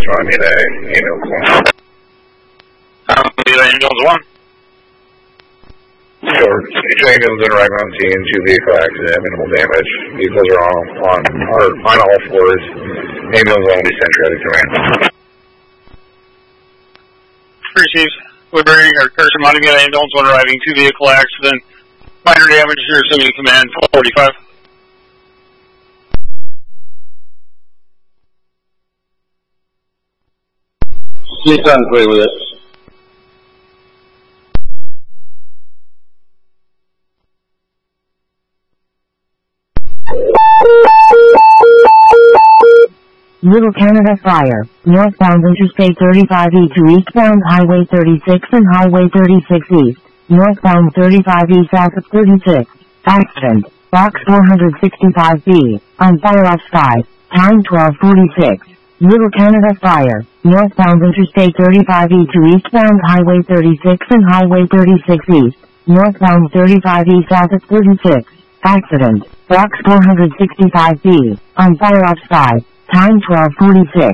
Ambulance 1. Sure. Two ambulance and arriving on scene, 2 vehicle accident, minimal damage. Vehicles are on all fours. Ambulance will be sent traffic command. Three Chiefs, Woodbury or Carson Montego ambulance 1 arriving, 2 vehicle accident, minor damage. You're assuming command 45. Please sound clear with it. Little Canada Fire, northbound Interstate 35E to eastbound Highway 36 and Highway 36 East, northbound 35E south of 36, accident, box 465B, on fire off sky, time 12:46. Little Canada Fire, northbound Interstate 35E to eastbound Highway 36 and Highway 36 East, northbound 35E south of 36, accident, box 465B, on fire off sky, time 12:46.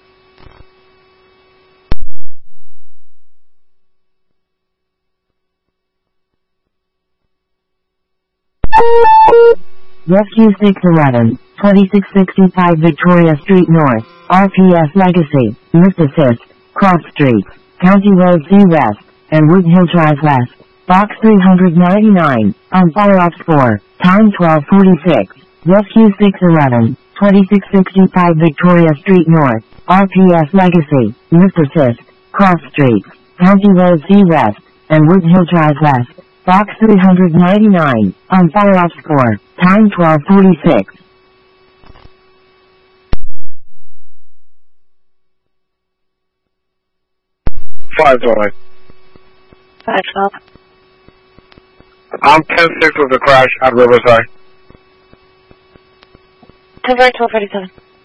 Rescue 611, 2665 Victoria Street North, RPS Legacy, Lift Assist, Cross Streets, County Road C West, and Wood Hill Drive West, Box 399, on Fire Ops 4, time 12:46. Rescue 611, 2665 Victoria Street North, RPS Legacy, Lift Assist, Cross Streets, County Road C West, and Wood Hill Drive West, Box 399, on Fire Ops 4, time 12:46. Five Tony. 512. I'm 10-6 with the crash at Riverside. 10-1247.